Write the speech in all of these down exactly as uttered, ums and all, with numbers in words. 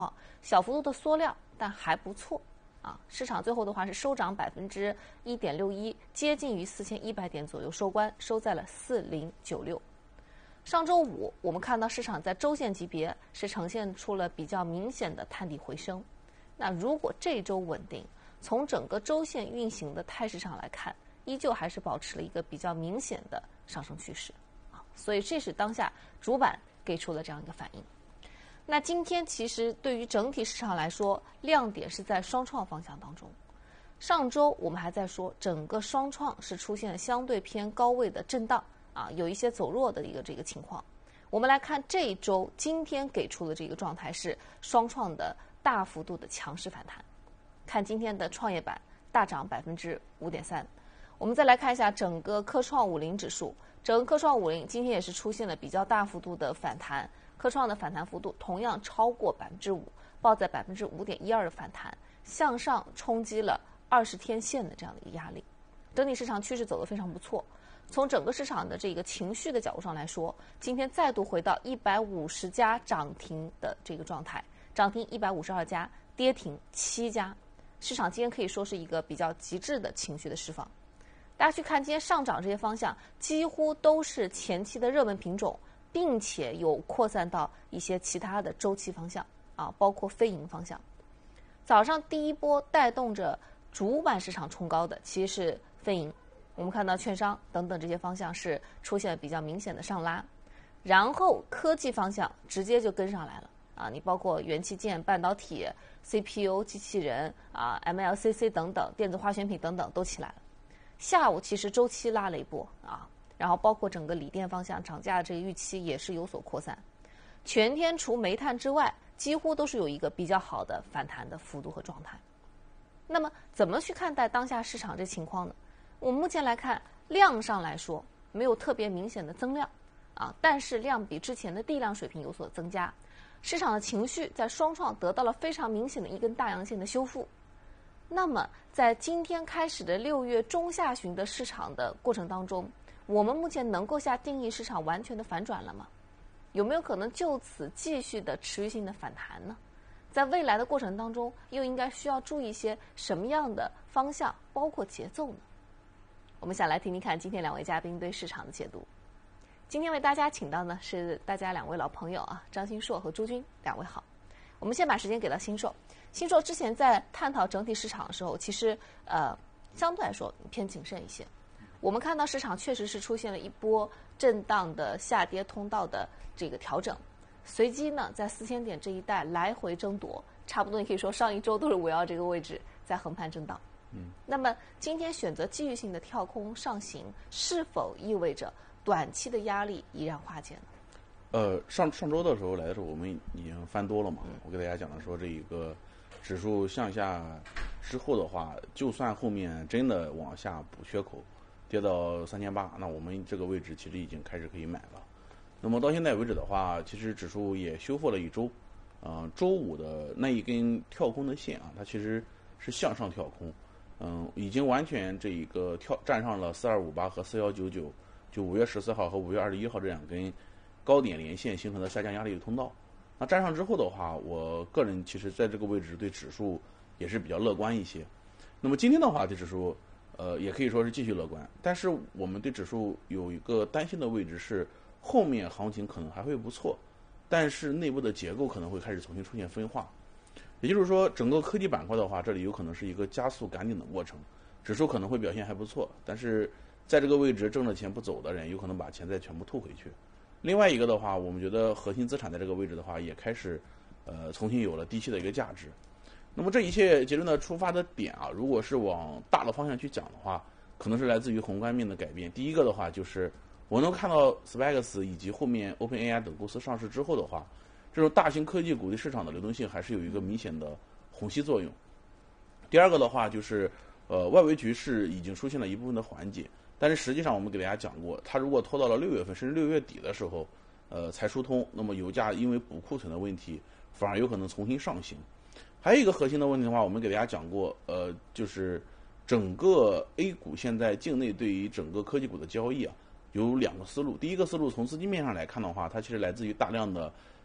小幅度的缩量，但还不错啊。市场最后的话是收涨百分之一点六一，接近于四千一百点左右收官，收在了四零九六。上周五，我们看到市场在周线级别是呈现出了比较明显的探底回升。那如果这周稳定，从整个周线运行的态势上来看，依旧还是保持了一个比较明显的上升趋势啊。所以这是当下主板给出了这样一个反应。那今天其实对于整体市场来说，亮点是在双创方向当中。上周我们还在说，整个双创是出现相对偏高位的震荡啊，有一些走弱的一个这个情况。我们来看这一周，今天给出的这个状态是双创的大幅度的强势反弹。看今天的创业板大涨百分之五点三。我们再来看一下整个科创五零指数，整个科创五零今天也是出现了比较大幅度的反弹，科创的反弹幅度同样超过百分之五，报在百分之五点一二的反弹，向上冲击了二十天线的这样的一个压力。整体市场趋势走得非常不错。从整个市场的这个情绪的角度上来说，今天再度回到一百五十家涨停的这个状态，涨停一百五十二家，跌停七家。市场今天可以说是一个比较极致的情绪的释放。大家去看今天上涨这些方向，几乎都是前期的热门品种，并且有扩散到一些其他的周期方向啊，包括非银方向。早上第一波带动着主板市场冲高的其实是非银，我们看到券商等等这些方向是出现比较明显的上拉，然后科技方向直接就跟上来了啊，你包括元器件、半导体、C P U、机器人啊、M L C C 等等，电子化学品等等都起来了。下午其实周期拉了一波啊，然后包括整个锂电方向涨价的这个预期也是有所扩散。全天除煤炭之外，几乎都是有一个比较好的反弹的幅度和状态。那么怎么去看待当下市场这情况呢？我们目前来看，量上来说没有特别明显的增量啊，但是量比之前的地量水平有所增加。市场的情绪在双创得到了非常明显的一根大阳线的修复。那么在今天开始的六月中下旬的市场的过程当中，我们目前能够下定义市场完全的反转了吗？有没有可能就此继续的持续性的反弹呢？在未来的过程当中，又应该需要注意一些什么样的方向，包括节奏呢？我们想来听听看今天两位嘉宾对市场的解读。今天为大家请到呢是大家两位老朋友啊，张新硕和朱军，两位好。我们先把时间给到新硕。新硕之前在探讨整体市场的时候，其实呃相对来说偏谨慎一些。我们看到市场确实是出现了一波震荡的下跌通道的这个调整，随机呢在四千点这一带来回争夺，差不多你可以说上一周都是围绕这个位置在横盘震荡。嗯，那么今天选择机遇性的跳空上行，是否意味着短期的压力依然化解呢？ 呃，上上周的时候来的时候，我们已经翻多了嘛。嗯、我给大家讲的说，这一个指数向下之后的话，就算后面真的往下补缺口，跌到三千八，那我们这个位置其实已经开始可以买了。那么到现在为止的话，其实指数也修复了一周。呃，周五的那一根跳空的线啊，它其实是向上跳空。嗯，已经完全这一个跳站上了四二五八和四一九九，就五月十四号和五月二十一号这两根高点连线形成的下降压力的通道。那站上之后的话，我个人其实在这个位置对指数也是比较乐观一些。那么今天的话，对指数呃也可以说是继续乐观，但是我们对指数有一个担心的位置是后面行情可能还会不错，但是内部的结构可能会开始重新出现分化。也就是说，整个科技板块的话，这里有可能是一个加速赶顶的过程，指数可能会表现还不错，但是在这个位置挣着钱不走的人，有可能把钱再全部吐回去。另外一个的话，我们觉得核心资产在这个位置的话，也开始呃重新有了低期的一个价值。那么这一切结论的出发的点啊，如果是往大的方向去讲的话，可能是来自于宏观面的改变。第一个的话，就是我能看到 S P A X 以及后面 OpenAI 等公司上市之后的话，这种大型科技股对市场的流动性还是有一个明显的虹吸作用。第二个的话就是，呃，外围局势已经出现了一部分的缓解，但是实际上我们给大家讲过，它如果拖到了六月份甚至六月底的时候，呃，才疏通，那么油价因为补库存的问题，反而有可能重新上行。还有一个核心的问题的话，我们给大家讲过，呃，就是整个 A 股现在境内对于整个科技股的交易啊，有两个思路。第一个思路从资金面上来看的话，它其实来自于大量的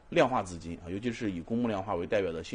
量化资金啊，尤其是以公募量化为代表的新